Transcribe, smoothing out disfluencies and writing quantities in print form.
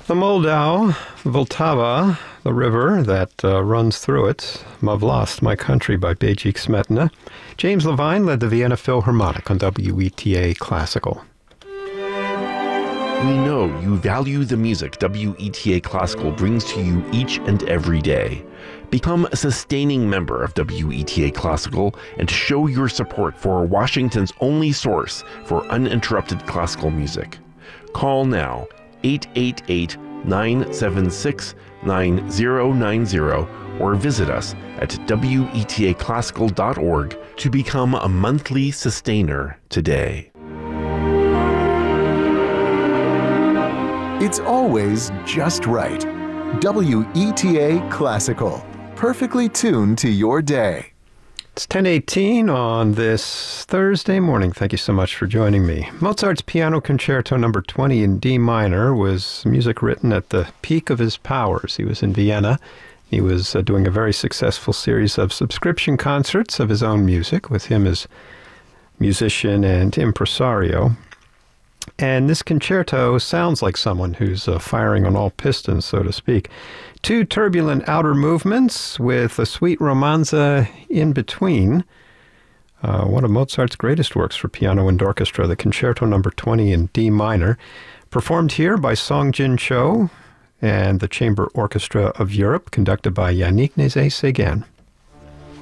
The Moldau, Vltava, the river that runs through it. I've Lost My Country by Bejik Smetana. James Levine led the Vienna Philharmonic on WETA Classical. We know you value the music WETA Classical brings to you each and every day. Become a sustaining member of WETA Classical and show your support for Washington's only source for uninterrupted classical music. Call now 888-976-9090 or visit us at wetaclassical.org to become a monthly sustainer today. It's always just right. WETA Classical, perfectly tuned to your day. It's 10:18 on this Thursday morning. Thank you so much for joining me. Mozart's Piano Concerto No. 20 in D minor was music written at the peak of his powers. He was in Vienna. He was doing a very successful series of subscription concerts of his own music with him as musician and impresario. And this concerto sounds like someone who's firing on all pistons, so to speak. Two turbulent outer movements with a sweet romanza in between. One of Mozart's greatest works for piano and orchestra, the Concerto No. 20 in D minor, performed here by Song Jin Cho and the Chamber Orchestra of Europe, conducted by Yannick Nézet-Séguin.